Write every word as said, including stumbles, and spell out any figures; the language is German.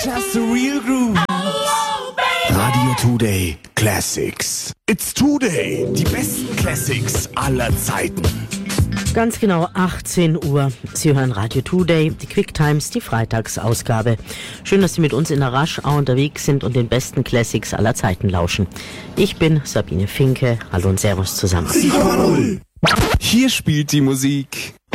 just the real groove. Radio Today Classics. It's Today. Die besten Classics aller Zeiten. Ganz genau achtzehn Uhr. Sie hören Radio Today, die Quick Times, die Freitagsausgabe. Schön, dass Sie mit uns in der Raschau unterwegs sind und den besten Classics aller Zeiten lauschen. Ich bin Sabine Finke. Hallo und Servus zusammen. Hier spielt die Musik